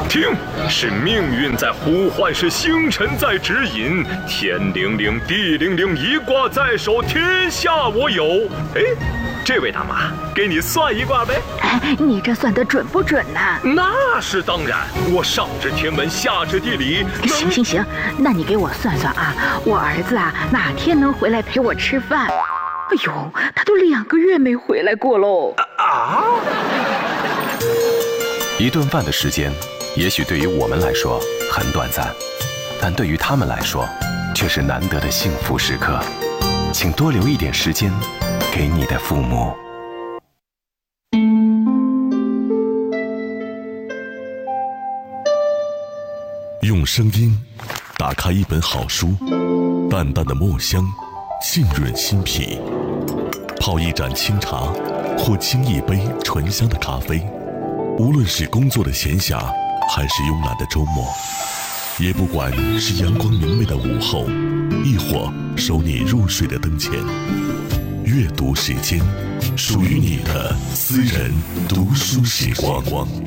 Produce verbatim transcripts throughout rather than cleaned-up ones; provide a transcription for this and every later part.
听，是命运在呼唤，是星辰在指引。天灵灵，地灵灵，一卦在手，天下我有。哎，这位大妈，给你算一卦呗。 哎，你这算得准不准呢？ 那是当然，我上知天文，下知地理。 行行行，那你给我算算啊，我儿子啊哪天能回来陪我吃饭？哎呦，他都两个月没回来过喽。 啊！ 一顿饭的时间，也许对于我们来说很短暂，但对于他们来说，却是难得的幸福时刻。请多留一点时间给你的父母。 用声音打开一本好书，淡淡的墨香浸润心脾，泡一盏清茶，或沏一杯醇香的咖啡。无论是工作的闲暇，还是慵懒的周末，也不管是阳光明媚的午后，亦或收你入睡的灯前，阅读时间，属于你的私人读书时光。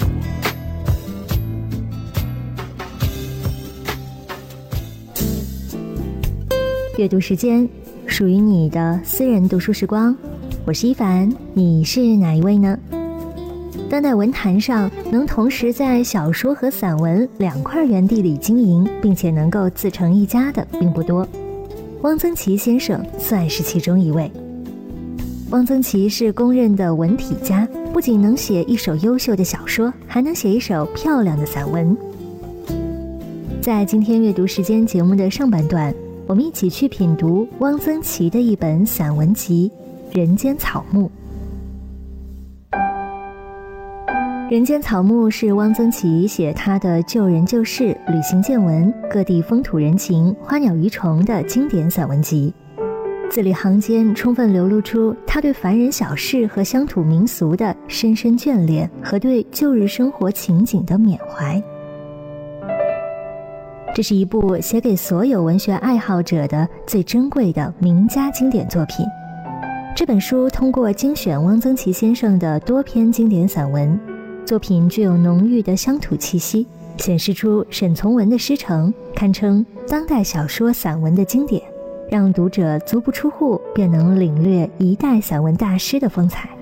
阅读时间，属于你的私人读书时光。我是一凡，你是哪一位呢？当代文坛上能同时在小说和散文两块原地里经营，并且能够自成一家的并不多。汪曾祺先生算是其中一位。汪曾祺是公认的文体家，不仅能写一首优秀的小说，还能写一首漂亮的散文。在今天阅读时间节目的上半段，我们一起去品读汪曾祺的一本散文集《人间草木》。《人间草木》是汪曾祺写他的救人救世、旅行见闻、各地风土人情、花鸟鱼虫的经典散文集，字里行间充分流露出他对凡人小事和乡土民俗的深深眷恋和对旧日生活情景的缅怀。这是一部写给所有文学爱好者的最珍贵的名家经典作品。这本书通过精选汪曾祺先生的多篇经典散文，作品具有浓郁的乡土气息，显示出沈从文的师承，堪称当代小说散文的经典，让读者足不出户便能领略一代散文大师的风采。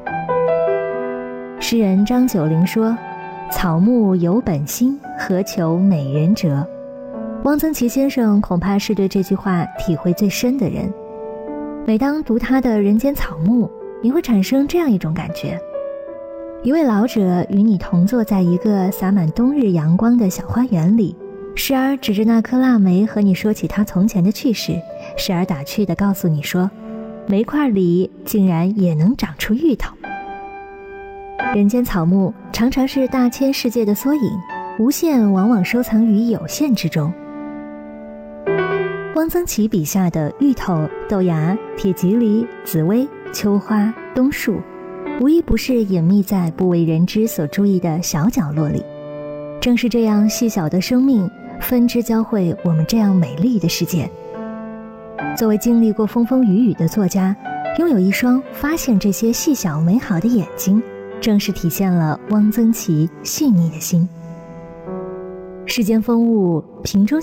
诗人张九龄说：“草木有本心，何求美人折。”汪曾祺先生恐怕是对这句话体会最深的人。每当读他的《人间草木》，你会产生这样一种感觉：一位老者与你同坐在一个洒满冬日阳光的小花园里，时而指着那颗腊梅和你说起他从前的趣事，时而打趣地告诉你说，煤块里竟然也能长出芋头。人间草木常常是大千世界的缩影，无限往往收藏于有限之中。汪曾祺笔下的芋头、豆芽、铁蒺藜、紫薇、秋花、冬树，无一不是隐秘在不为人知所注意的小角落里。正是这样细小的生命，分支交汇我们这样美丽的世界。作为经历过风风雨雨的作家，拥有一双发现这些细小美好的眼睛，正是体现了汪曾祺细腻的心。世间风物，瓶中